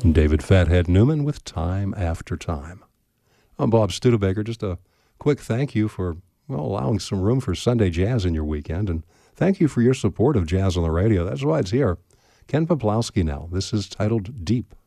David Fathead Newman with Time After Time. I'm Bob Studebaker. Just a quick thank you for allowing some room for Sunday jazz in your weekend, and thank you for your support of Jazz on the Radio. That's why it's here. Ken Poplowski now. This is titled Deep.